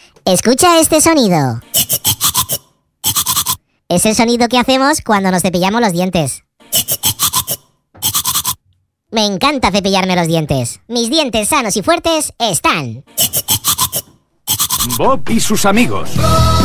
Escucha este sonido. Es el sonido que hacemos cuando nos cepillamos los dientes. Me encanta cepillarme los dientes. Mis dientes sanos y fuertes están. Bob y sus amigos.